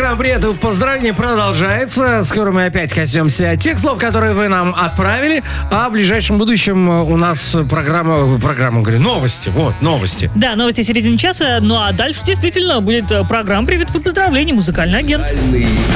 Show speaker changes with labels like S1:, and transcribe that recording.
S1: Программа «Привет и поздравления» продолжается. Скоро мы опять коснемся тех слов, которые вы нам отправили. А в ближайшем будущем у нас говорю, новости. Вот, новости.
S2: Да, новости середины часа. Ну а дальше действительно будет программа «Привет и поздравления», музыкальный агент.